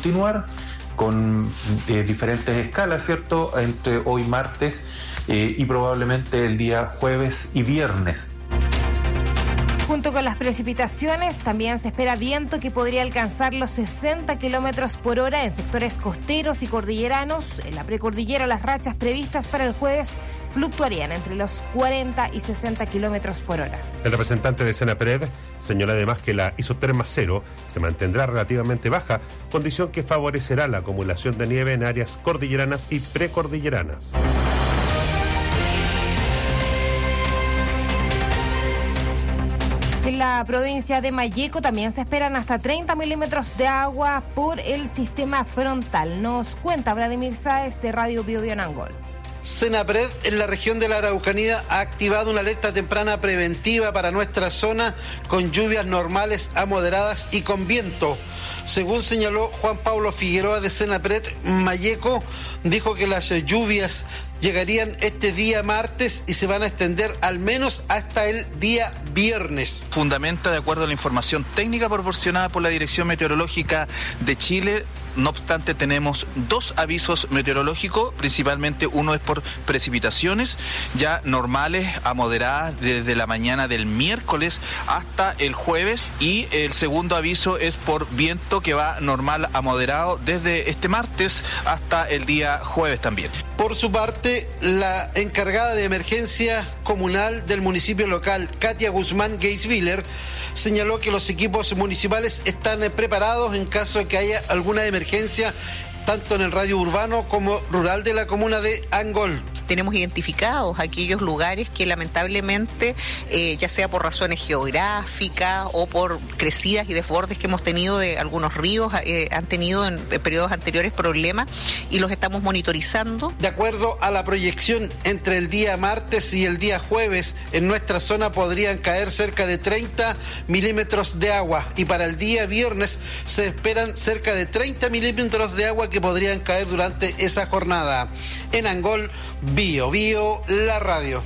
continuar con diferentes escalas, ¿cierto?, entre hoy martes y probablemente el día jueves y viernes. Junto con las precipitaciones, también se espera viento que podría alcanzar los 60 kilómetros por hora en sectores costeros y cordilleranos. En la precordillera, las rachas previstas para el jueves fluctuarían entre los 40 y 60 kilómetros por hora. El representante de Senapred señala además que la isoterma cero se mantendrá relativamente baja, condición que favorecerá la acumulación de nieve en áreas cordilleranas y precordilleranas. En la provincia de Malleco también se esperan hasta 30 milímetros de agua por el sistema frontal. Nos cuenta Vladimir Sáez de Radio Biobío en Angol. Senapred en la región de la Araucanía ha activado una alerta temprana preventiva para nuestra zona con lluvias normales a moderadas y con viento. Según señaló Juan Pablo Figueroa de Senapred Malleco, dijo que las lluvias llegarían este día martes y se van a extender al menos hasta el día viernes. Fundamenta de acuerdo a la información técnica proporcionada por la Dirección Meteorológica de Chile. No obstante, tenemos 2 avisos meteorológicos, principalmente uno es por precipitaciones ya normales a moderadas desde la mañana del miércoles hasta el jueves, y el segundo aviso es por viento que va normal a moderado desde este martes hasta el día jueves también. Por su parte, la encargada de emergencia comunal del municipio local, Katia Guzmán Geiswiller, señaló que los equipos municipales están preparados en caso de que haya alguna emergencia, tanto en el radio urbano como rural de la comuna de Angol. Tenemos identificados aquellos lugares que lamentablemente, ya sea por razones geográficas o por crecidas y desbordes que hemos tenido de algunos ríos, han tenido en periodos anteriores problemas y los estamos monitorizando. De acuerdo a la proyección, entre el día martes y el día jueves, en nuestra zona podrían caer cerca de 30 milímetros de agua, y para el día viernes se esperan cerca de 30 milímetros de agua que podrían caer durante esa jornada. En Angol, Biobío, la radio.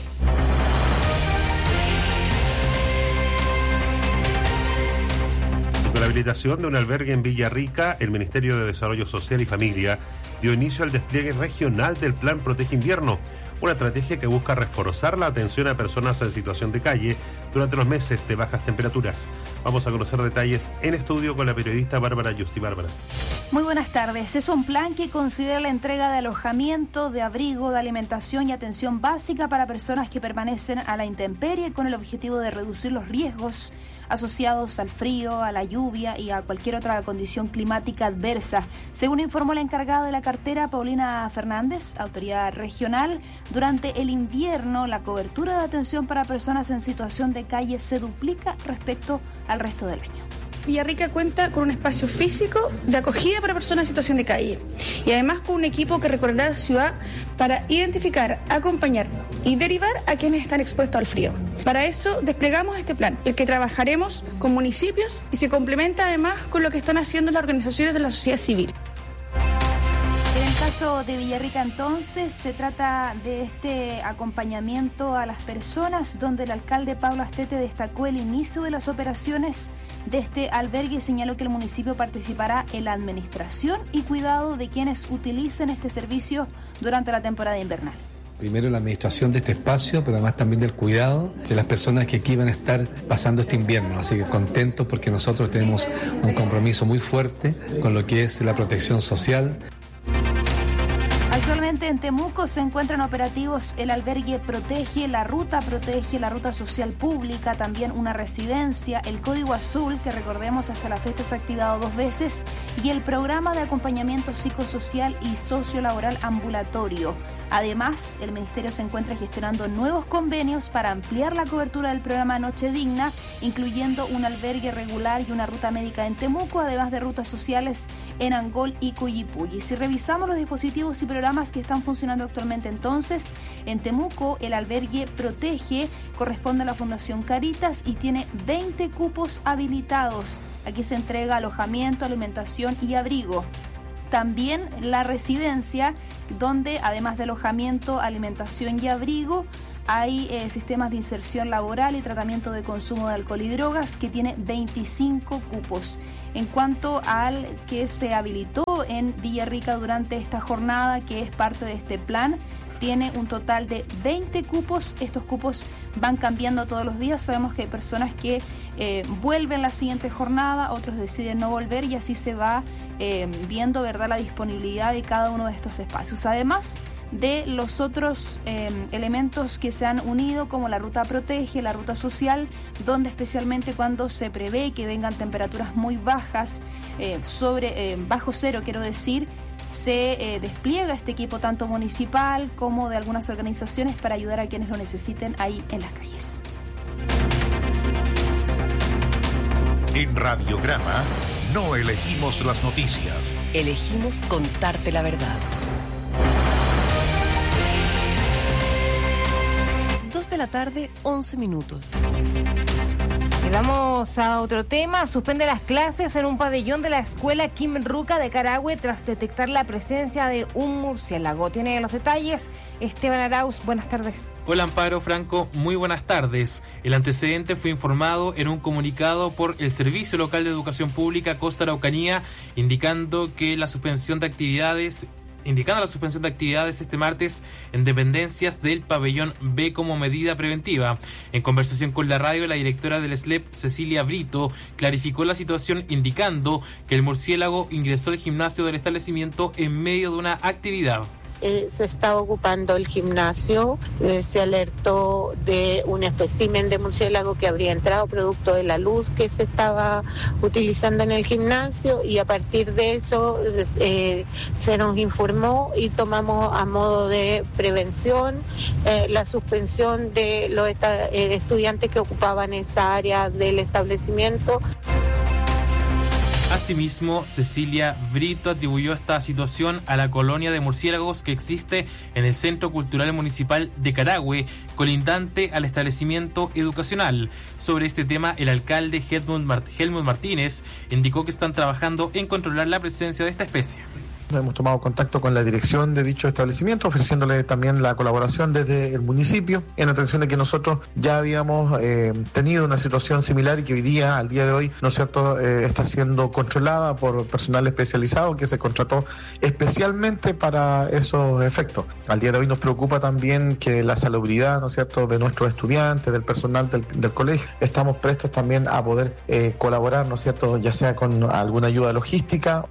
Con la habilitación de un albergue en Villarrica, el Ministerio de Desarrollo Social y Familia dio inicio al despliegue regional del Plan Protege Invierno, una estrategia que busca reforzar la atención a personas en situación de calle durante los meses de bajas temperaturas. Vamos a conocer detalles en estudio con la periodista Bárbara Yusti. Bárbara. Muy buenas tardes. Es un plan que considera la entrega de alojamiento, de abrigo, de alimentación y atención básica para personas que permanecen a la intemperie, con el objetivo de reducir los riesgos asociados al frío, a la lluvia y a cualquier otra condición climática adversa. Según informó la encargada de la cartera, Paulina Fernández, autoridad regional, durante el invierno la cobertura de atención para personas en situación de calle se duplica respecto al resto del año. Villarrica cuenta con un espacio físico de acogida para personas en situación de calle y además con un equipo que recorrerá la ciudad para identificar, acompañar y derivar a quienes están expuestos al frío. Para eso desplegamos este plan, el que trabajaremos con municipios y se complementa además con lo que están haciendo las organizaciones de la sociedad civil. En el caso de Villarrica, entonces, se trata de este acompañamiento a las personas, donde el alcalde Pablo Astete destacó el inicio de las operaciones de este albergue y señaló que el municipio participará en la administración y cuidado de quienes utilicen este servicio durante la temporada invernal. Primero la administración de este espacio, pero además también del cuidado de las personas que aquí van a estar pasando este invierno. Así que contentos porque nosotros tenemos un compromiso muy fuerte con lo que es la protección social. Actualmente en Temuco se encuentran operativos el albergue Protege, la ruta social pública, también una residencia, el Código Azul, que recordemos hasta la fecha se ha activado 2 veces, y el programa de acompañamiento psicosocial y sociolaboral ambulatorio. Además, el Ministerio se encuentra gestionando nuevos convenios para ampliar la cobertura del programa Noche Digna, incluyendo un albergue regular y una ruta médica en Temuco, además de rutas sociales en Angol y Cuyipulli. Si revisamos los dispositivos y programas que están funcionando actualmente, entonces, en Temuco el albergue Protege corresponde a la Fundación Caritas y tiene 20 cupos habilitados. Aquí se entrega alojamiento, alimentación y abrigo. También la residencia, donde además de alojamiento, alimentación y abrigo, hay sistemas de inserción laboral y tratamiento de consumo de alcohol y drogas, que tiene 25 cupos. En cuanto al que se habilitó en Villarrica durante esta jornada, que es parte de este plan, tiene un total de 20 cupos. Estos cupos van cambiando todos los días. Sabemos que hay personas que vuelven la siguiente jornada, otros deciden no volver, y así se va viendo, ¿verdad?, la disponibilidad de cada uno de estos espacios. Además de los otros elementos que se han unido, como la ruta Protege, la ruta social, donde especialmente cuando se prevé que vengan temperaturas muy bajas, bajo cero quiero decir, se despliega este equipo tanto municipal como de algunas organizaciones para ayudar a quienes lo necesiten ahí en las calles. En Radiograma no elegimos las noticias, elegimos contarte la verdad. 2 de la tarde, 11 minutos. Y vamos a otro tema. Suspende las clases en un pabellón de la escuela Kim Ruca de Carahue tras detectar la presencia de un murciélago. Tiene los detalles Esteban Arauz. Buenas tardes. Hola Amparo, Franco, muy buenas tardes. El antecedente fue informado en un comunicado por el Servicio Local de Educación Pública Costa Araucanía, indicando la suspensión de actividades este martes en dependencias del pabellón B como medida preventiva. En conversación con la radio, la directora del SLEP, Cecilia Brito, clarificó la situación indicando que el murciélago ingresó al gimnasio del establecimiento en medio de una actividad. Se estaba ocupando el gimnasio, se alertó de un espécimen de murciélago que habría entrado producto de la luz que se estaba utilizando en el gimnasio, y a partir de eso se nos informó y tomamos a modo de prevención la suspensión de los estudiantes que ocupaban esa área del establecimiento. Asimismo, Cecilia Brito atribuyó esta situación a la colonia de murciélagos que existe en el Centro Cultural Municipal de Carahue, colindante al establecimiento educacional. Sobre este tema, el alcalde Helmut Martínez indicó que están trabajando en controlar la presencia de esta especie. Hemos tomado contacto con la dirección de dicho establecimiento, ofreciéndole también la colaboración desde el municipio, en atención de que nosotros ya habíamos tenido una situación similar y que al día de hoy, ¿no es cierto?, está siendo controlada por personal especializado que se contrató especialmente para esos efectos. Al día de hoy nos preocupa también que la salubridad, ¿no es cierto?, de nuestros estudiantes, del personal del colegio. Estamos prestos también a poder colaborar, ¿no es cierto?, ya sea con alguna ayuda logística.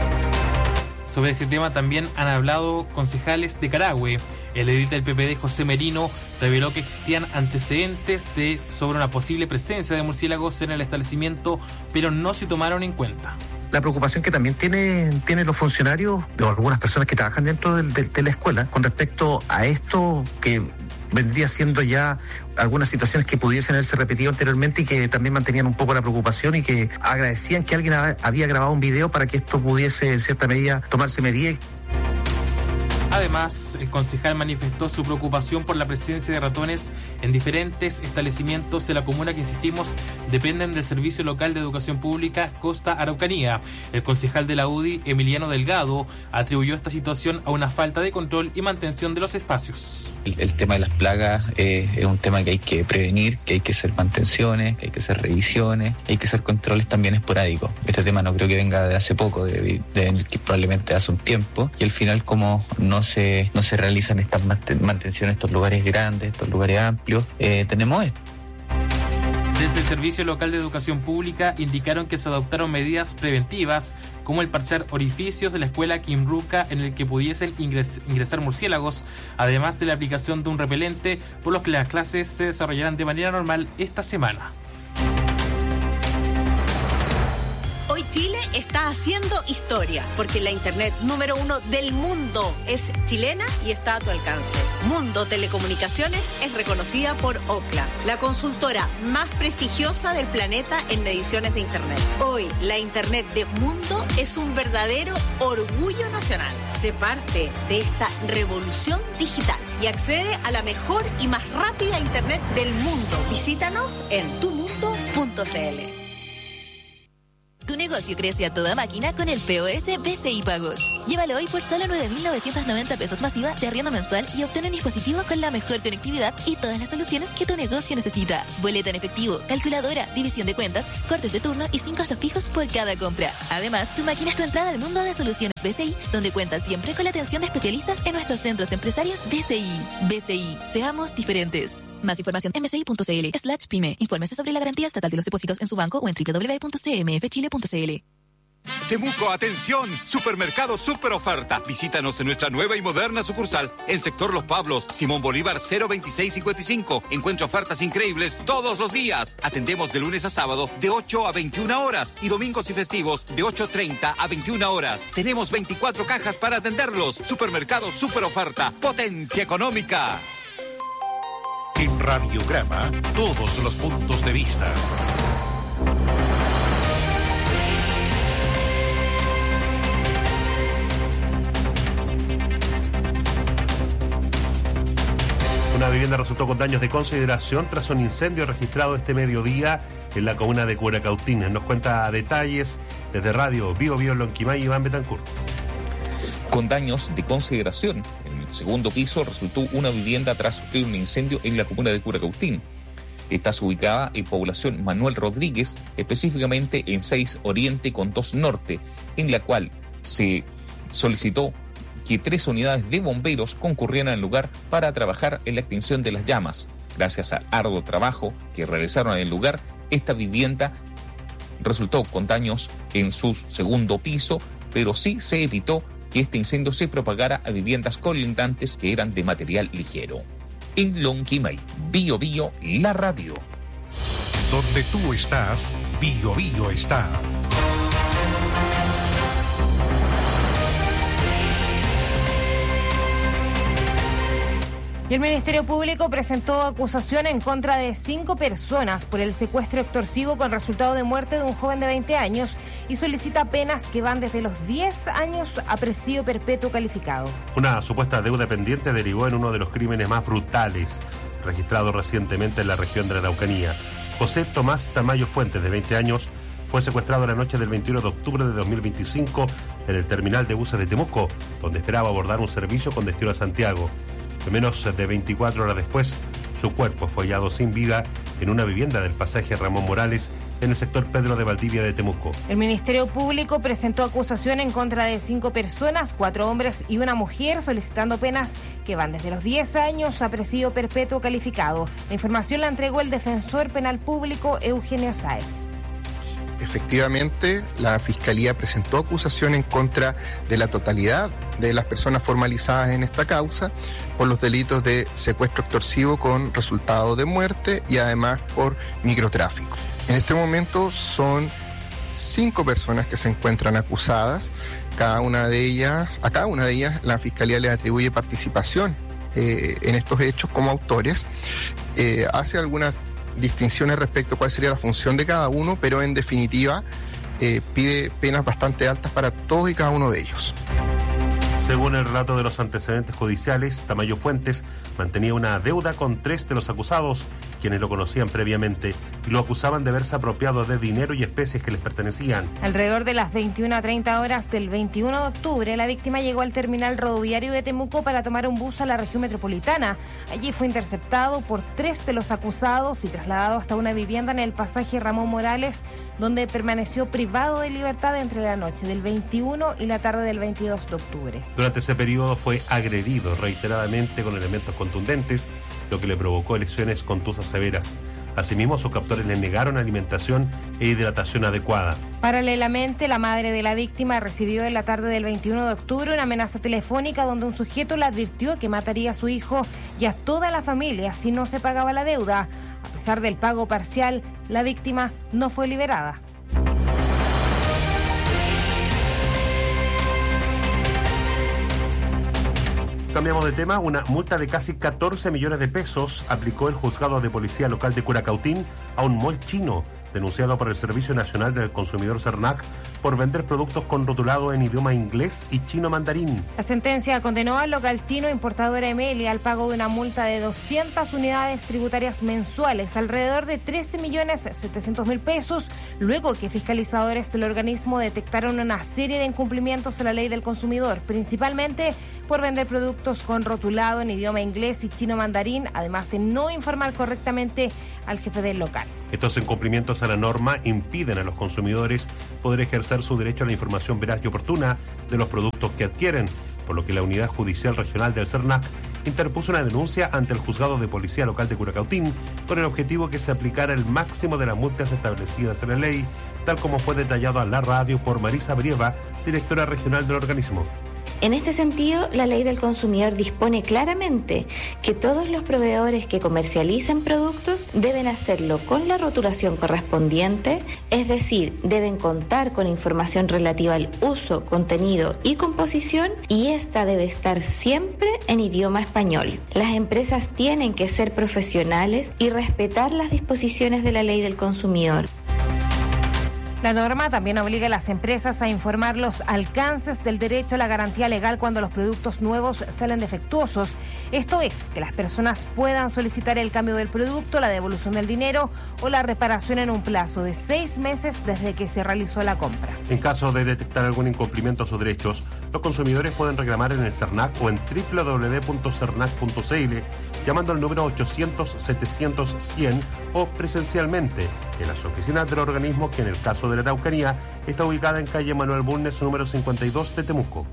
Sobre este tema también han hablado concejales de Carahue. El edil del PPD, José Merino, reveló que existían antecedentes sobre una posible presencia de murciélagos en el establecimiento, pero no se tomaron en cuenta. La preocupación que también tienen los funcionarios o algunas personas que trabajan dentro de la escuela con respecto a esto que vendría siendo ya algunas situaciones que pudiesen haberse repetido anteriormente y que también mantenían un poco la preocupación y que agradecían que alguien había grabado un video para que esto pudiese en cierta medida tomarse medidas. Además, el concejal manifestó su preocupación por la presencia de ratones en diferentes establecimientos de la comuna que, insistimos, dependen del Servicio Local de Educación Pública Costa Araucanía. El concejal de la UDI, Emiliano Delgado, atribuyó esta situación a una falta de control y mantención de los espacios. El tema de las plagas es un tema que hay que prevenir, que hay que hacer mantenciones, que hay que hacer revisiones, hay que hacer controles también esporádicos. Este tema no creo que venga de hace poco, de venir probablemente hace un tiempo, y al final, como no se realizan estas mantenciones en estos lugares grandes, estos lugares amplios, tenemos esto. Desde el Servicio Local de Educación Pública indicaron que se adoptaron medidas preventivas como el parchar orificios de la escuela Kim Ruca en el que pudiesen ingresar murciélagos, además de la aplicación de un repelente, por lo que las clases se desarrollarán de manera normal esta semana. Hoy Chile está haciendo historia, porque la internet número 1 del mundo es chilena y está a tu alcance. Mundo Telecomunicaciones es reconocida por Ookla, la consultora más prestigiosa del planeta en mediciones de internet. Hoy, la internet de Mundo es un verdadero orgullo nacional. Sé parte de esta revolución digital y accede a la mejor y más rápida internet del mundo. Visítanos en tumundo.cl. Tu negocio crece a toda máquina con el POS BCI Pagos. Llévalo hoy por solo 9.990 pesos masiva de arriendo mensual y obtén un dispositivo con la mejor conectividad y todas las soluciones que tu negocio necesita. Boleta en efectivo, calculadora, división de cuentas, cortes de turno y sin costos fijos por cada compra. Además, tu máquina es tu entrada al mundo de soluciones BCI, donde cuentas siempre con la atención de especialistas en nuestros centros empresarios BCI. BCI, seamos diferentes. Más información en bci.cl/pyme. Infórmese sobre la garantía estatal de los depósitos en su banco o en www.cmfchile.cl. Temuco, atención, supermercado super oferta. Visítanos en nuestra nueva y moderna sucursal en sector Los Pablos, Simón Bolívar 02655. Encuentra ofertas increíbles todos los días. Atendemos de lunes a sábado de 8 a 21 horas y domingos y festivos de 8:30 a 21 horas. Tenemos 24 cajas para atenderlos. Supermercado super oferta, potencia económica. En Radiograma, todos los puntos de vista. Una vivienda resultó con daños de consideración tras un incendio registrado este mediodía en la comuna de Curacautín. Nos cuenta detalles desde Radio Bio Bio Lonquimay, Iván Betancourt. Con daños de consideración, en el segundo piso resultó una vivienda tras sufrir un incendio en la comuna de Curacautín. Está ubicada en población Manuel Rodríguez, específicamente en 6 Oriente con 2 Norte, en la cual se solicitó que 3 unidades de bomberos concurrieran al lugar para trabajar en la extinción de las llamas. Gracias al arduo trabajo que realizaron en el lugar, esta vivienda resultó con daños en su segundo piso, pero sí se evitó que este incendio se propagara a viviendas colindantes que eran de material ligero. En Lonquimay, Bio Bio, la radio. Donde tú estás, Bio Bio está. Y el Ministerio Público presentó acusación en contra de 5 personas por el secuestro extorsivo con resultado de muerte de un joven de 20 años y solicita penas que van desde los 10 años a presidio perpetuo calificado. Una supuesta deuda pendiente derivó en uno de los crímenes más brutales registrados recientemente en la región de la Araucanía. José Tomás Tamayo Fuentes, de 20 años, fue secuestrado la noche del 21 de octubre de 2025 en el terminal de buses de Temuco, donde esperaba abordar un servicio con destino a Santiago. Menos de 24 horas después, su cuerpo fue hallado sin vida en una vivienda del pasaje Ramón Morales en el sector Pedro de Valdivia de Temuco. El Ministerio Público presentó acusación en contra de 5 personas, 4 hombres y una mujer, solicitando penas que van desde los 10 años a presidio perpetuo calificado. La información la entregó el defensor penal público Eugenio Sáez. Efectivamente, la Fiscalía presentó acusación en contra de la totalidad de las personas formalizadas en esta causa por los delitos de secuestro extorsivo con resultado de muerte y además por microtráfico. En este momento son 5 personas que se encuentran acusadas. A cada una de ellas la Fiscalía le atribuye participación en estos hechos como autores. Hace algunas distinciones respecto a cuál sería la función de cada uno, pero en definitiva pide penas bastante altas para todos y cada uno de ellos. Según el relato de los antecedentes judiciales, Tamayo Fuentes mantenía una deuda con 3 de los acusados, quienes lo conocían previamente y lo acusaban de haberse apropiado de dinero y especies que les pertenecían. Alrededor de las 21:30 horas del 21 de octubre, la víctima llegó al terminal rodoviario de Temuco para tomar un bus a la región metropolitana. Allí fue interceptado por 3 de los acusados y trasladado hasta una vivienda en el pasaje Ramón Morales, donde permaneció privado de libertad entre la noche del 21 y la tarde del 22 de octubre. Durante ese periodo fue agredido reiteradamente con elementos contundentes, lo que le provocó lesiones contusas severas. Asimismo, sus captores le negaron alimentación e hidratación adecuada. Paralelamente, la madre de la víctima recibió en la tarde del 21 de octubre una amenaza telefónica donde un sujeto le advirtió que mataría a su hijo y a toda la familia si no se pagaba la deuda. A pesar del pago parcial, la víctima no fue liberada. Cambiamos de tema. Una multa de casi 14 millones de pesos aplicó el juzgado de policía local de Curacautín a un mall chino denunciado por el Servicio Nacional del Consumidor SERNAC por vender productos con rotulado en idioma inglés y chino mandarín. La sentencia condenó al local chino importador Emilia al pago de una multa de 200 unidades tributarias mensuales, alrededor de 13.700.000 pesos, luego que fiscalizadores del organismo detectaron una serie de incumplimientos a la ley del consumidor, principalmente por vender productos con rotulado en idioma inglés y chino mandarín, además de no informar correctamente al jefe del local. Estos incumplimientos a la norma impiden a los consumidores poder ejercer su derecho a la información veraz y oportuna de los productos que adquieren, por lo que la Unidad Judicial Regional del SERNAC interpuso una denuncia ante el Juzgado de Policía Local de Curacautín con el objetivo que se aplicara el máximo de las multas establecidas en la ley, tal como fue detallado a la radio por Marisa Brieva, directora regional del organismo. En este sentido, la ley del consumidor dispone claramente que todos los proveedores que comercialicen productos deben hacerlo con la rotulación correspondiente, es decir, deben contar con información relativa al uso, contenido y composición, y esta debe estar siempre en idioma español. Las empresas tienen que ser profesionales y respetar las disposiciones de la ley del consumidor. La norma también obliga a las empresas a informar los alcances del derecho a la garantía legal cuando los productos nuevos salen defectuosos. Esto es, que las personas puedan solicitar el cambio del producto, la devolución del dinero o la reparación en un plazo de 6 meses desde que se realizó la compra. En caso de detectar algún incumplimiento a sus derechos, los consumidores pueden reclamar en el SERNAC o en www.sernac.cl llamando al número 800-700-100 o presencialmente en las oficinas del organismo, que en el caso de la Araucanía está ubicada en calle Manuel Bulnes, número 52 de Temuco.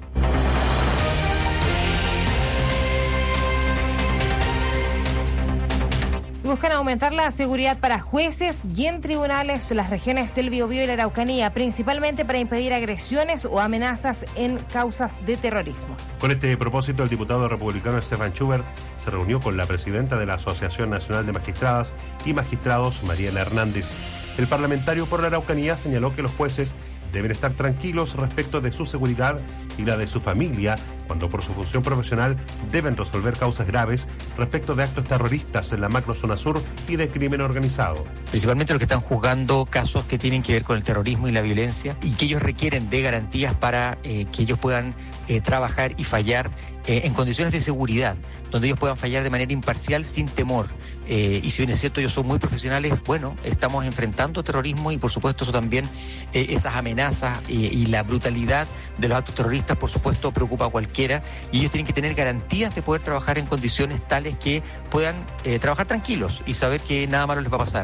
Buscan aumentar la seguridad para jueces y en tribunales de las regiones del Biobío y la Araucanía, principalmente para impedir agresiones o amenazas en causas de terrorismo. Con este propósito, el diputado republicano Stefan Schubert se reunió con la presidenta de la Asociación Nacional de Magistradas y Magistrados, Mariela Hernández. El parlamentario por la Araucanía señaló que los jueces deben estar tranquilos respecto de su seguridad y la de su familia cuando por su función profesional deben resolver causas graves respecto de actos terroristas en la macrozona sur y de crimen organizado. Principalmente los que están juzgando casos que tienen que ver con el terrorismo y la violencia, y que ellos requieren de garantías para que ellos puedan trabajar y fallar en condiciones de seguridad, donde ellos puedan fallar de manera imparcial sin temor. Y si bien es cierto, ellos son muy profesionales, bueno, estamos enfrentando terrorismo y por supuesto eso también, esas amenazas y la brutalidad de los actos terroristas, por supuesto, preocupa a cualquiera, y ellos tienen que tener garantías de poder trabajar en condiciones tales que puedan trabajar tranquilos y saber que nada malo les va a pasar.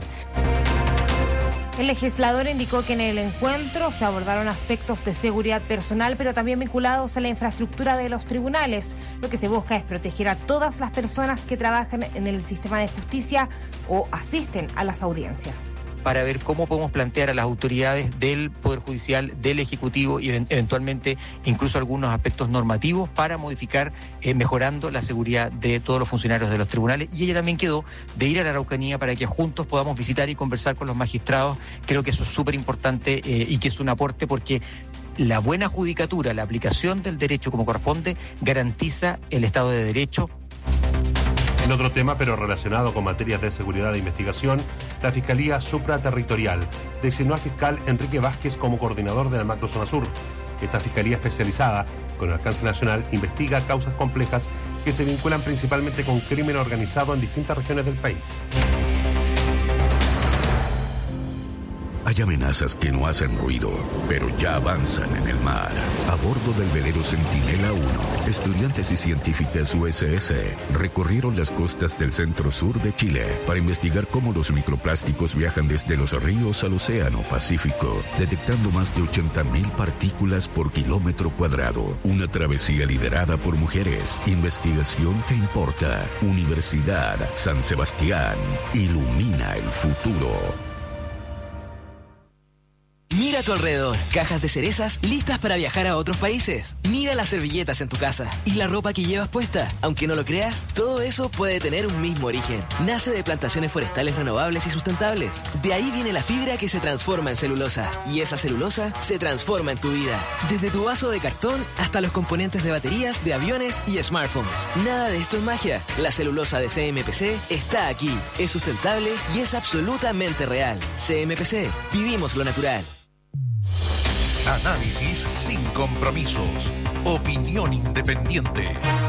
El legislador indicó que en el encuentro se abordaron aspectos de seguridad personal, pero también vinculados a la infraestructura de los tribunales. Lo que se busca es proteger a todas las personas que trabajan en el sistema de justicia o asisten a las audiencias, para ver cómo podemos plantear a las autoridades del Poder Judicial, del Ejecutivo y eventualmente incluso algunos aspectos normativos para modificar, mejorando la seguridad de todos los funcionarios de los tribunales. Y ella también quedó de ir a la Araucanía para que juntos podamos visitar y conversar con los magistrados. Creo que eso es súper importante y que es un aporte, porque la buena judicatura, la aplicación del derecho como corresponde, garantiza el Estado de Derecho. En otro tema, pero relacionado con materias de seguridad e investigación, la Fiscalía Supraterritorial designó al fiscal Enrique Vázquez como coordinador de la macrozona sur. Esta fiscalía especializada, con alcance nacional, investiga causas complejas que se vinculan principalmente con crimen organizado en distintas regiones del país. Hay amenazas que no hacen ruido, pero ya avanzan en el mar. A bordo del velero Centinela 1, estudiantes y científicas USS recorrieron las costas del centro-sur de Chile para investigar cómo los microplásticos viajan desde los ríos al Océano Pacífico, detectando más de 80.000 partículas por kilómetro cuadrado. Una travesía liderada por mujeres. Investigación que importa. Universidad San Sebastián. Ilumina el futuro. Mira Mira a tu alrededor, cajas de cerezas listas para viajar a otros países. Mira las servilletas en tu casa y la ropa que llevas puesta. Aunque no lo creas, todo eso puede tener un mismo origen. Nace de plantaciones forestales renovables y sustentables. De ahí viene la fibra que se transforma en celulosa. Y esa celulosa se transforma en tu vida. Desde tu vaso de cartón hasta los componentes de baterías, de aviones y smartphones. Nada de esto es magia. La celulosa de CMPC está aquí. Es sustentable y es absolutamente real. CMPC. Vivimos lo natural. Análisis sin compromisos. Opinión independiente.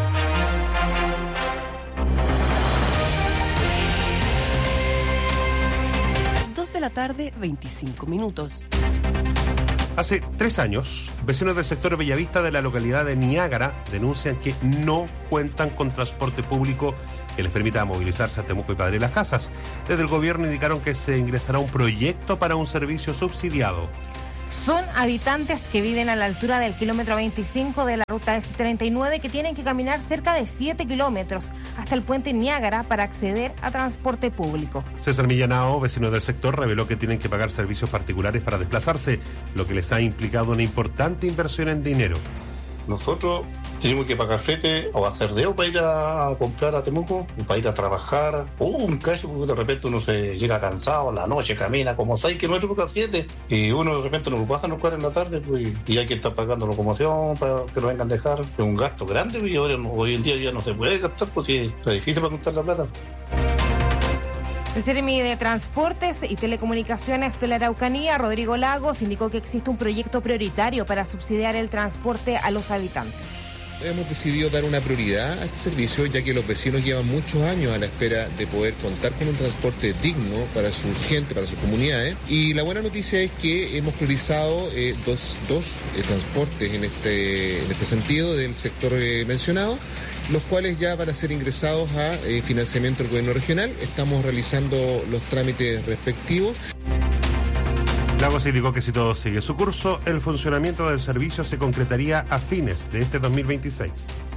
2 de la tarde, 25 minutos. Hace 3 años, vecinos del sector Bellavista de la localidad de Niágara denuncian que no cuentan con transporte público que les permita movilizarse a Temuco y Padre Las Casas. Desde el gobierno indicaron que se ingresará un proyecto para un servicio subsidiado. Son habitantes que viven a la altura del kilómetro 25 de la ruta S39 que tienen que caminar cerca de 7 kilómetros hasta el puente Niágara para acceder a transporte público. César Millanao, vecino del sector, reveló que tienen que pagar servicios particulares para desplazarse, lo que les ha implicado una importante inversión en dinero. Nosotros tenemos que pagar flete o hacer dedo para ir a comprar a Temuco, para ir a trabajar. Un caso, porque de repente uno se llega cansado, la noche camina como 6 kilómetros por 7 y uno de repente nos pasa a los 4 en la tarde pues, y hay que estar pagando locomoción para que nos vengan a dejar. Es un gasto grande y hoy en día ya no se puede gastar porque es difícil para contar la plata. El Seremi de Transportes y Telecomunicaciones de la Araucanía, Rodrigo Lagos, indicó que existe un proyecto prioritario para subsidiar el transporte a los habitantes. Hemos decidido dar una prioridad a este servicio ya que los vecinos llevan muchos años a la espera de poder contar con un transporte digno para su gente, para sus comunidades. Y la buena noticia es que hemos priorizado dos transportes en este sentido del sector mencionado, los cuales ya van a ser ingresados a financiamiento del gobierno regional. Estamos realizando los trámites respectivos. Lagos indicó que si todo sigue su curso, el funcionamiento del servicio se concretaría a fines de este 2026.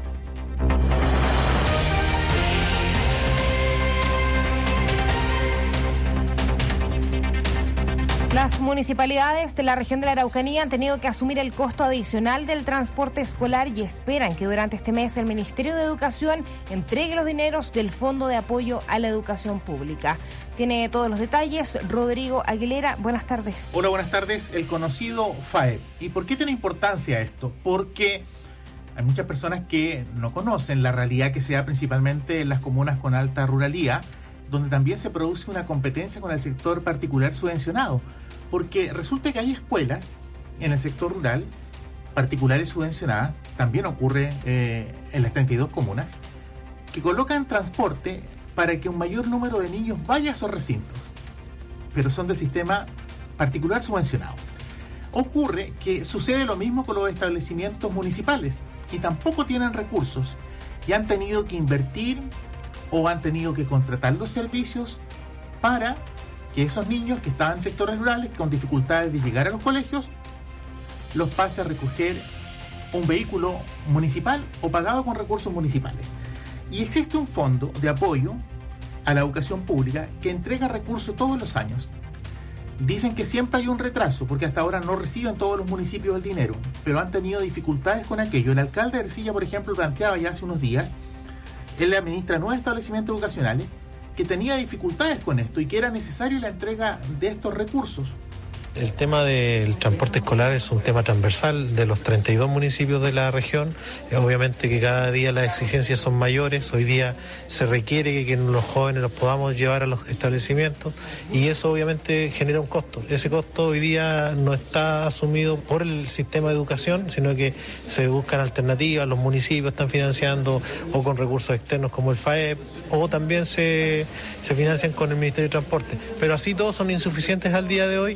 Las municipalidades de la región de la Araucanía han tenido que asumir el costo adicional del transporte escolar y esperan que durante este mes el Ministerio de Educación entregue los dineros del Fondo de Apoyo a la Educación Pública. Tiene todos los detalles Rodrigo Aguilera. Buenas tardes. Hola, buenas tardes. El conocido FAEP. ¿Y por qué tiene importancia esto? Porque hay muchas personas que no conocen la realidad que se da principalmente en las comunas con alta ruralía, donde también se produce una competencia con el sector particular subvencionado. Porque resulta que hay escuelas en el sector rural, particulares subvencionadas, también ocurre en las 32 comunas, que colocan transporte para que un mayor número de niños vaya a esos recintos, pero son del sistema particular subvencionado. Ocurre que sucede lo mismo con los establecimientos municipales y tampoco tienen recursos y han tenido que invertir o han tenido que contratar los servicios para que esos niños que estaban en sectores rurales con dificultades de llegar a los colegios los pase a recoger un vehículo municipal o pagado con recursos municipales. Y existe un fondo de apoyo a la educación pública que entrega recursos todos los años. Dicen que siempre hay un retraso porque hasta ahora no reciben todos los municipios el dinero, pero han tenido dificultades con aquello. El alcalde de Ercilla, por ejemplo, planteaba ya hace unos días, él le administra 9 establecimientos educacionales, que tenía dificultades con esto y que era necesario la entrega de estos recursos. El tema del transporte escolar es un tema transversal de los 32 municipios de la región. Obviamente que cada día las exigencias son mayores. Hoy día se requiere que los jóvenes los podamos llevar a los establecimientos y eso obviamente genera un costo. Ese costo hoy día no está asumido por el sistema de educación, sino que se buscan alternativas. Los municipios están financiando o con recursos externos como el FAEP o también se financian con el Ministerio de Transporte. Pero así todos son insuficientes al día de hoy.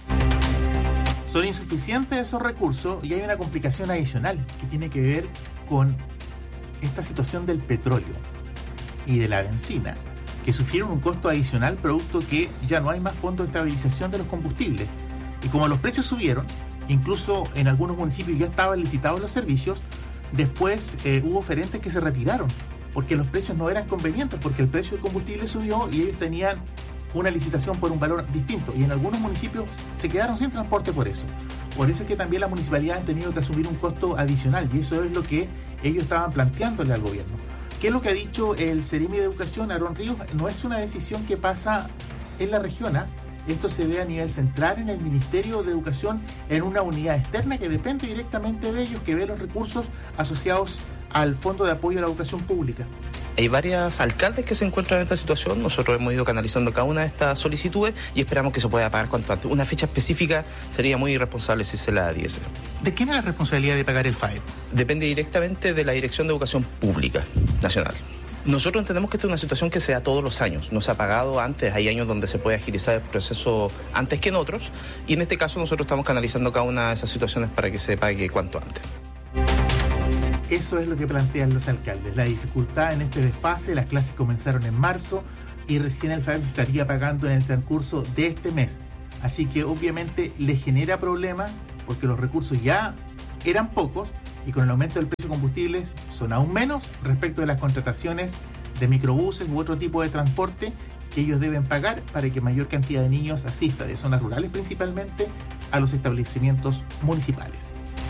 Son insuficientes esos recursos y hay una complicación adicional que tiene que ver con esta situación del petróleo y de la benzina, que sufrieron un costo adicional producto que ya no hay más fondo de estabilización de los combustibles. Y como los precios subieron, incluso en algunos municipios ya estaban licitados los servicios, después hubo oferentes que se retiraron porque los precios no eran convenientes, porque el precio del combustible subió y ellos tenían una licitación por un valor distinto, y en algunos municipios se quedaron sin transporte por eso. Por eso es que también las municipalidades han tenido que asumir un costo adicional, y eso es lo que ellos estaban planteándole al gobierno. ¿Qué es lo que ha dicho el Ceremi de Educación, Aarón Ríos? No es una decisión que pasa en la región, esto se ve a nivel central en el Ministerio de Educación, en una unidad externa que depende directamente de ellos, que ve los recursos asociados al Fondo de Apoyo a la Educación Pública. Hay varios alcaldes que se encuentran en esta situación. Nosotros hemos ido canalizando cada una de estas solicitudes y esperamos que se pueda pagar cuanto antes. Una fecha específica sería muy irresponsable si se la diese. ¿De quién es la responsabilidad de pagar el FAEP? Depende directamente de la Dirección de Educación Pública Nacional. Nosotros entendemos que esta es una situación que se da todos los años. No se ha pagado antes, hay años donde se puede agilizar el proceso antes que en otros. Y en este caso nosotros estamos canalizando cada una de esas situaciones para que se pague cuanto antes. Eso es lo que plantean los alcaldes. La dificultad en este desfase, las clases comenzaron en marzo y recién el FAEP se estaría pagando en el transcurso de este mes. Así que obviamente le genera problemas porque los recursos ya eran pocos y con el aumento del precio de combustibles son aún menos respecto de las contrataciones de microbuses u otro tipo de transporte que ellos deben pagar para que mayor cantidad de niños asista de zonas rurales principalmente a los establecimientos municipales.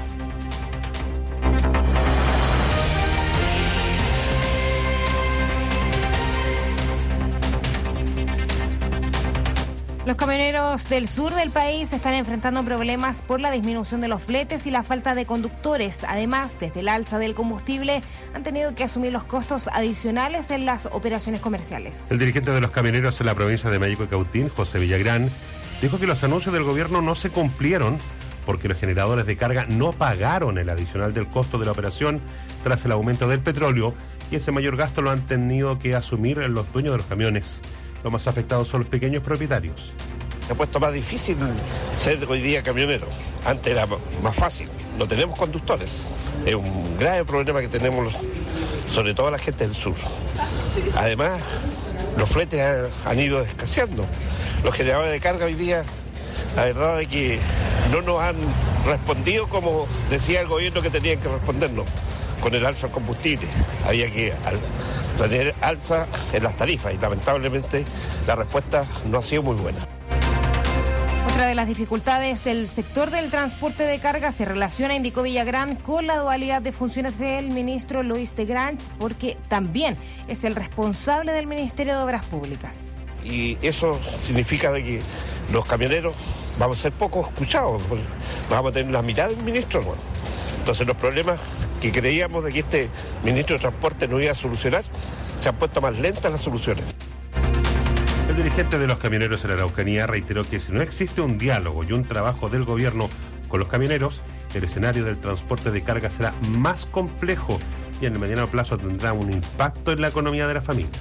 Los camioneros del sur del país están enfrentando problemas por la disminución de los fletes y la falta de conductores. Además, desde el alza del combustible, han tenido que asumir los costos adicionales en las operaciones comerciales. El dirigente de los camioneros en la provincia de Mayeco y Cautín, José Villagrán, dijo que los anuncios del gobierno no se cumplieron porque los generadores de carga no pagaron el adicional del costo de la operación tras el aumento del petróleo, y ese mayor gasto lo han tenido que asumir los dueños de los camiones. Los más afectados son los pequeños propietarios. Se ha puesto más difícil ser hoy día camionero. Antes era más fácil. No tenemos conductores. Es un grave problema que tenemos, sobre todo la gente del sur. Además, los fletes han ido escaseando. Los generadores de carga hoy día, la verdad es que no nos han respondido como decía el gobierno que tenían que respondernos. Con el alza del combustible había que tener alza en las tarifas y lamentablemente la respuesta no ha sido muy buena. Otra de las dificultades del sector del transporte de carga se relaciona, indicó Villagrán, con la dualidad de funciones del ministro Luis de Grange, porque también es el responsable del Ministerio de Obras Públicas. Y eso significa de que los camioneros vamos a ser poco escuchados, vamos a tener la mitad del ministro, ¿no? Entonces los problemas que creíamos de que este ministro de Transporte no iba a solucionar, se han puesto más lentas las soluciones. El dirigente de los camioneros en la Araucanía reiteró que si no existe un diálogo y un trabajo del gobierno con los camioneros, el escenario del transporte de carga será más complejo y en el mediano plazo tendrá un impacto en la economía de las familias.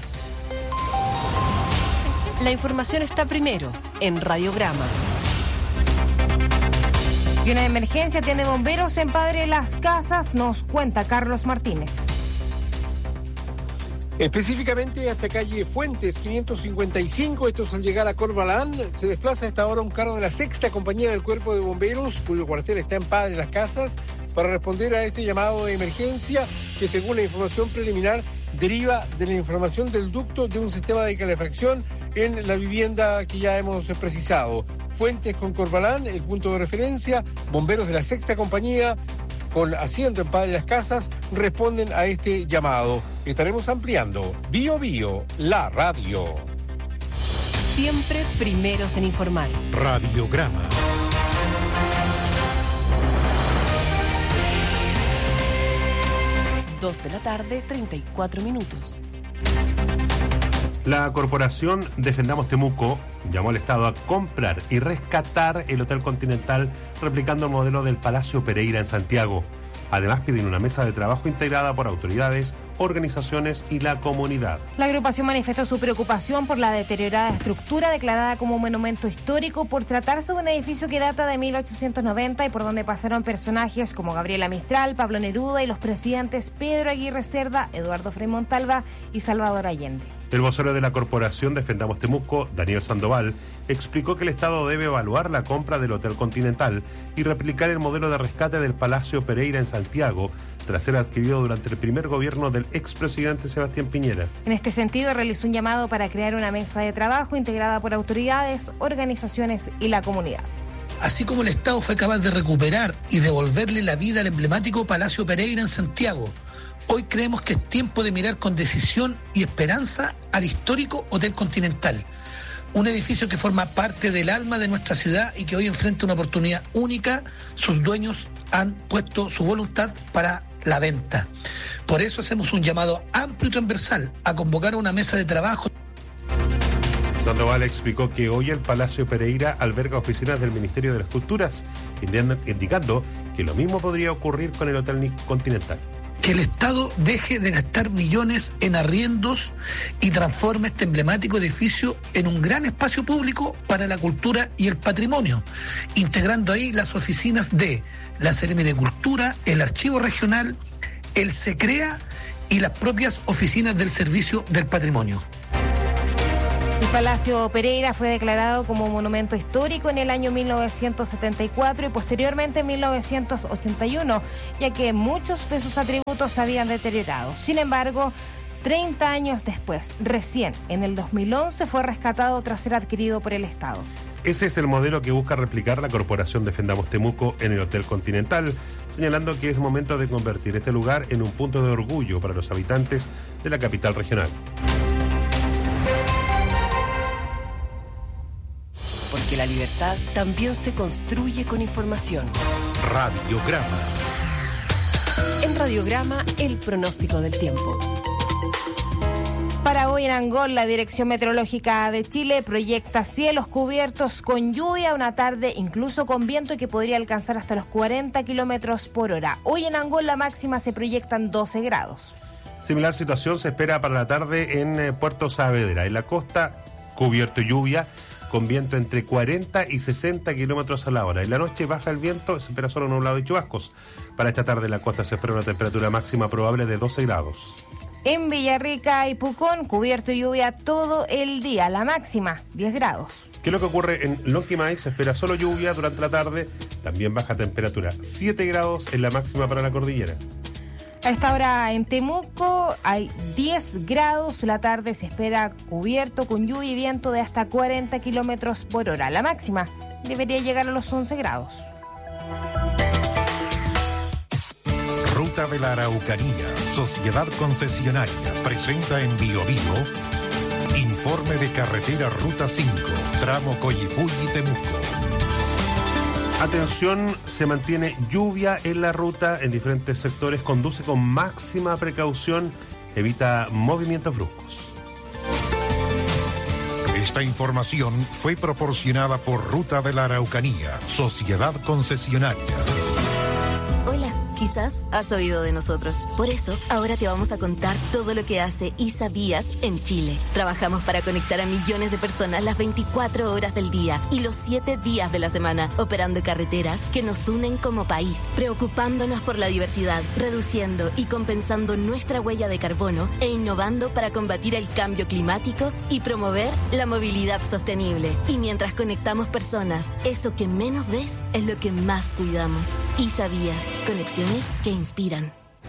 La información está primero en Radiograma. Y una emergencia tiene bomberos en Padre Las Casas, nos cuenta Carlos Martínez. Específicamente hasta calle Fuentes 555, estos al llegar a Corbalán, se desplaza a esta hora un carro de la 6ª Compañía del Cuerpo de Bomberos, cuyo cuartel está en Padre Las Casas, para responder a este llamado de emergencia que, según la información preliminar, deriva de la información del ducto de un sistema de calefacción en la vivienda que ya hemos precisado. Fuentes con Corbalán, el punto de referencia, bomberos de la 6ª Compañía, con asiento en Padre Las Casas, responden a este llamado. Estaremos ampliando. Bio Bio, la radio. Siempre primeros en informar. Radiograma. De la tarde, 34 minutos. La corporación Defendamos Temuco llamó al Estado a comprar y rescatar el Hotel Continental, replicando el modelo del Palacio Pereira en Santiago. Además, piden una mesa de trabajo integrada por autoridades, organizaciones y la comunidad. La agrupación manifestó su preocupación por la deteriorada estructura declarada como monumento histórico por tratarse de un edificio que data de 1890 y por donde pasaron personajes como Gabriela Mistral, Pablo Neruda y los presidentes Pedro Aguirre Cerda, Eduardo Frei Montalva y Salvador Allende. El vocero de la corporación Defendamos Temuco, Daniel Sandoval, explicó que el Estado debe evaluar la compra del Hotel Continental y replicar el modelo de rescate del Palacio Pereira en Santiago, tras ser adquirido durante el primer gobierno del expresidente Sebastián Piñera. En este sentido, realizó un llamado para crear una mesa de trabajo integrada por autoridades, organizaciones y la comunidad. Así como el Estado fue capaz de recuperar y devolverle la vida al emblemático Palacio Pereira en Santiago, hoy creemos que es tiempo de mirar con decisión y esperanza al histórico Hotel Continental, un edificio que forma parte del alma de nuestra ciudad y que hoy enfrenta una oportunidad única. Sus dueños han puesto su voluntad para la venta. Por eso hacemos un llamado amplio y transversal a convocar a una mesa de trabajo. Sandoval explicó que hoy el Palacio Pereira alberga oficinas del Ministerio de las Culturas, indicando que lo mismo podría ocurrir con el Hotel Continental. Que el Estado deje de gastar millones en arriendos y transforme este emblemático edificio en un gran espacio público para la cultura y el patrimonio, integrando ahí las oficinas de la Seremi de Cultura, el Archivo Regional, el SECREA y las propias oficinas del Servicio del Patrimonio. El Palacio Pereira fue declarado como monumento histórico en el año 1974 y posteriormente en 1981, ya que muchos de sus atributos se habían deteriorado. Sin embargo, 30 años después, recién en el 2011, fue rescatado tras ser adquirido por el Estado. Ese es el modelo que busca replicar la corporación Defendamos Temuco en el Hotel Continental, señalando que es momento de convertir este lugar en un punto de orgullo para los habitantes de la capital regional. Porque la libertad también se construye con información. Radiograma. En Radiograma, el pronóstico del tiempo. Para hoy en Angol, la Dirección Meteorológica de Chile proyecta cielos cubiertos con lluvia, una tarde incluso con viento que podría alcanzar hasta los 40 kilómetros por hora. Hoy en Angol la máxima se proyectan 12 grados. Similar situación se espera para la tarde en Puerto Saavedra. En la costa, cubierto y lluvia, con viento entre 40 y 60 kilómetros a la hora. En la noche baja el viento, se espera solo nublado y chubascos. Para esta tarde en la costa se espera una temperatura máxima probable de 12 grados. En Villarrica y Pucón, cubierto y lluvia todo el día, la máxima 10 grados. ¿Qué es lo que ocurre en Lonquimay? Se espera solo lluvia durante la tarde, también baja temperatura, 7 grados en la máxima para la cordillera. A esta hora en Temuco hay 10 grados, la tarde se espera cubierto con lluvia y viento de hasta 40 kilómetros por hora. La máxima debería llegar a los 11 grados. Ruta de la Araucanía, Sociedad Concesionaria, presenta en Biobío informe de carretera Ruta 5, tramo Coyipulli-Temuco. Atención, se mantiene lluvia en la ruta en diferentes sectores, conduce con máxima precaución, evita movimientos bruscos. Esta información fue proporcionada por Ruta de la Araucanía, Sociedad Concesionaria. Hola, quizás has oído de nosotros. Por eso, ahora te vamos a contar todo lo que hace ISA Vías en Chile. Trabajamos para conectar a millones de personas las 24 horas del día y los 7 días de la semana, operando carreteras que nos unen como país, preocupándonos por la diversidad, reduciendo y compensando nuestra huella de carbono e innovando para combatir el cambio climático y promover la movilidad sostenible. Y mientras conectamos personas, eso que menos ves es lo que más cuidamos. ISA Vías, conexiones que inspiran.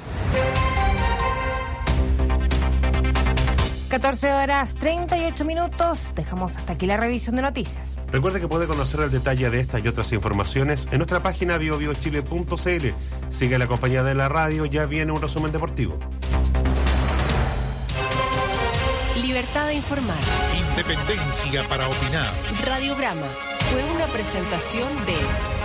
14 horas 38 minutos. Dejamos hasta aquí la revisión de noticias. Recuerde que puede conocer el detalle de estas y otras informaciones en nuestra página biobiochile.cl. Sigue la compañía de la radio, ya viene un resumen deportivo. Libertad de informar. Independencia para opinar. Radiograma fue una presentación de...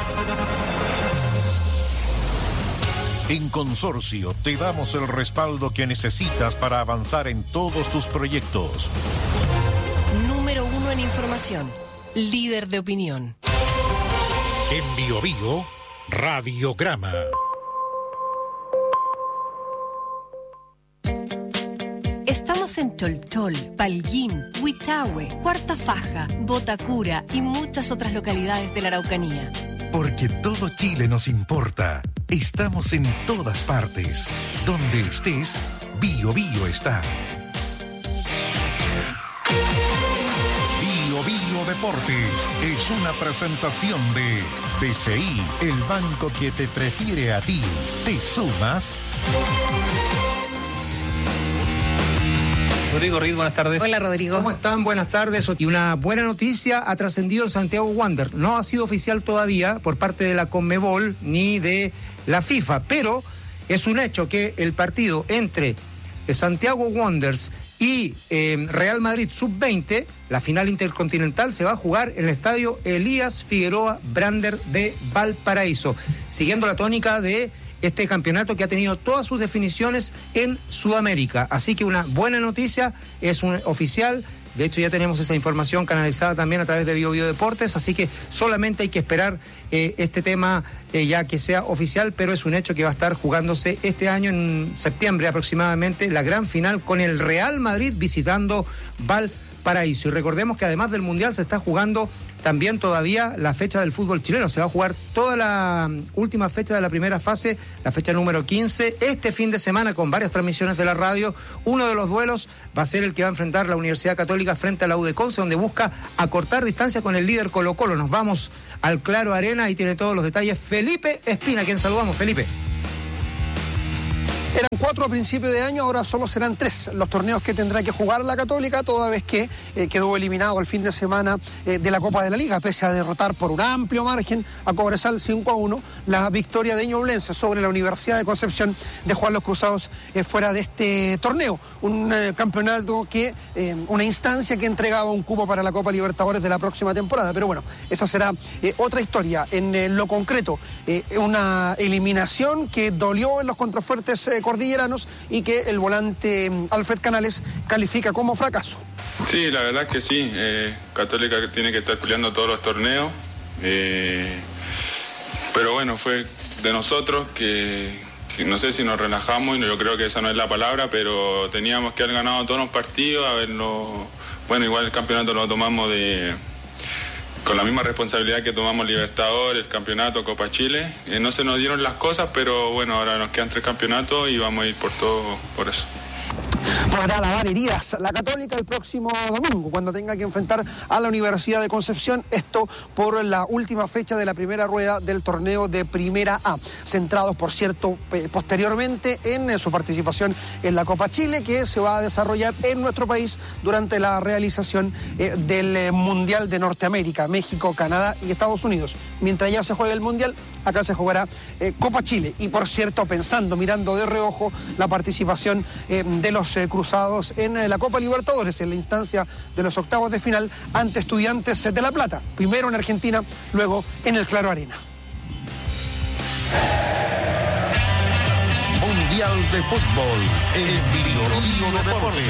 En Consorcio te damos el respaldo que necesitas para avanzar en todos tus proyectos. Número 1 en información. Líder de opinión. En Biobío, Radiograma. Estamos en Cholchol, Palguín, Huichahue, Cuarta Faja, Botacura y muchas otras localidades de la Araucanía. Porque todo Chile nos importa. Estamos en todas partes. Donde estés, Biobío está. Río Deportes es una presentación de BCI, el banco que te prefiere a ti. ¿Te sumas? Rodrigo Reed, buenas tardes. Hola, Rodrigo. ¿Cómo están? Buenas tardes. Y una buena noticia ha trascendido en Santiago Wanderers. No ha sido oficial todavía por parte de la Conmebol ni de la FIFA, pero es un hecho que el partido entre Santiago Wanderers y Real Madrid Sub-20, la final intercontinental, se va a jugar en el estadio Elías Figueroa Brander de Valparaíso, siguiendo la tónica de este campeonato que ha tenido todas sus definiciones en Sudamérica. Así que una buena noticia, es un oficial. De hecho, ya tenemos esa información canalizada también a través de Bio Deportes, así que solamente hay que esperar este tema ya que sea oficial, pero es un hecho que va a estar jugándose este año en septiembre aproximadamente, la gran final con el Real Madrid visitando Valparaíso. Y recordemos que además del Mundial se está jugando también todavía la fecha del fútbol chileno. Se va a jugar toda la última fecha de la primera fase, la fecha número 15, este fin de semana con varias transmisiones de la radio. Uno de los duelos va a ser el que va a enfrentar la Universidad Católica frente a la U de Conce, donde busca acortar distancia con el líder Colo-Colo. Nos vamos al Claro Arena y tiene todos los detalles Felipe Espina, a quien saludamos. Felipe. Eran 4 a principio de año, ahora solo serán 3 los torneos que tendrá que jugar la Católica, toda vez que quedó eliminado el fin de semana de la Copa de la Liga, pese a derrotar por un amplio margen a Cobresal 5-1, la victoria de Ñublense sobre la Universidad de Concepción dejó a los cruzados fuera de este torneo. Un campeonato que, una instancia que entregaba un cupo para la Copa Libertadores de la próxima temporada. Pero bueno, esa será otra historia. En lo concreto, una eliminación que dolió en los contrafuertes cordilleranos y que el volante Alfred Canales califica como fracaso. Sí, la verdad que sí. Católica tiene que estar peleando todos los torneos. Pero bueno, fue de nosotros que no sé si nos relajamos, y yo creo que esa no es la palabra, pero teníamos que haber ganado todos los partidos, bueno, igual el campeonato lo tomamos con la misma responsabilidad que tomamos Libertadores, el campeonato, Copa Chile. No se nos dieron las cosas, pero bueno, ahora nos quedan 3 campeonatos y vamos a ir por todo por eso. Podrá lavar heridas la Católica el próximo domingo, cuando tenga que enfrentar a la Universidad de Concepción, esto por la última fecha de la primera rueda del torneo de Primera A, centrados, por cierto, posteriormente en su participación en la Copa Chile, que se va a desarrollar en nuestro país durante la realización del Mundial de Norteamérica, México, Canadá y Estados Unidos. Mientras ya se juega el Mundial, acá se jugará Copa Chile. Y por cierto, mirando de reojo la participación de los cruzados en la Copa Libertadores, en la instancia de los octavos de final ante Estudiantes de La Plata. Primero en Argentina, luego en el Claro Arena. Mundial de Fútbol en Bio Deportes.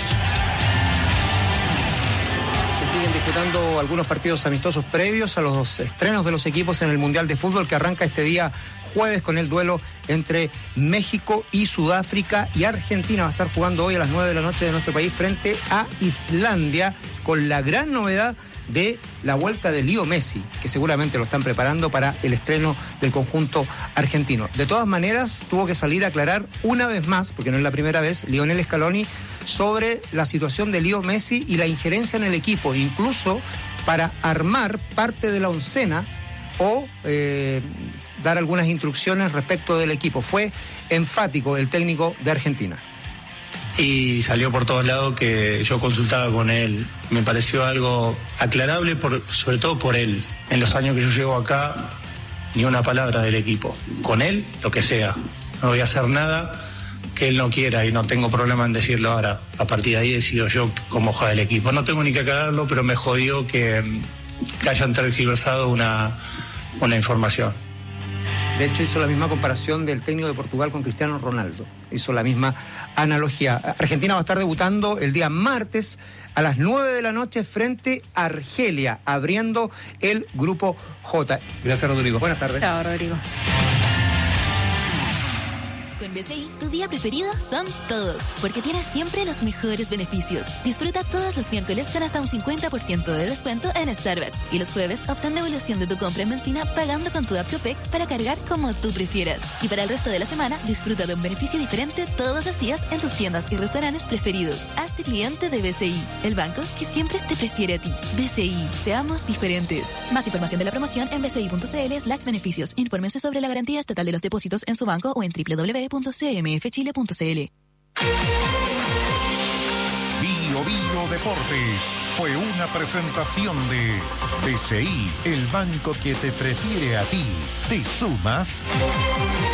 Siguen disputando algunos partidos amistosos previos a los estrenos de los equipos en el Mundial de Fútbol, que arranca este día jueves con el duelo entre México y Sudáfrica, y Argentina va a estar jugando hoy a las 9 de la noche de nuestro país frente a Islandia, con la gran novedad de la vuelta de Leo Messi, que seguramente lo están preparando para el estreno del conjunto argentino. De todas maneras, tuvo que salir a aclarar una vez más, porque no es la primera vez, Lionel Scaloni, sobre la situación de Leo Messi y la injerencia en el equipo, incluso para armar parte de la oncena o dar algunas instrucciones respecto del equipo. Fue enfático el técnico de Argentina. Y salió por todos lados que yo consultaba con él. Me pareció algo aclarable, sobre todo por él. En los años que yo llevo acá, ni una palabra del equipo. Con él, lo que sea. No voy a hacer nada que él no quiera, y no tengo problema en decirlo ahora. A partir de ahí decido yo cómo juega el equipo. No tengo ni que aclararlo, pero me jodió que hayan tergiversado una información. De hecho, hizo la misma comparación del técnico de Portugal con Cristiano Ronaldo. Hizo la misma analogía. Argentina va a estar debutando el día martes a las 9 de la noche frente a Argelia, abriendo el grupo J. Gracias, Rodrigo. Buenas tardes. Chao, Rodrigo. Con BCI, tu día preferido son todos, porque tienes siempre los mejores beneficios. Disfruta todos los miércoles con hasta un 50% de descuento en Starbucks y los jueves obtén devolución de tu compra en benzina pagando con tu app Copec para cargar como tú prefieras. Y para el resto de la semana, disfruta de un beneficio diferente todos los días en tus tiendas y restaurantes preferidos. Hazte cliente de BCI, el banco que siempre te prefiere a ti. BCI, seamos diferentes. Más información de la promoción en bci.cl/beneficios. Infórmense sobre la garantía estatal de los depósitos en su banco o en www.cmfchile.cl. Bio Deportes fue una presentación de BCI, el banco que te prefiere a ti. ¿Te sumas?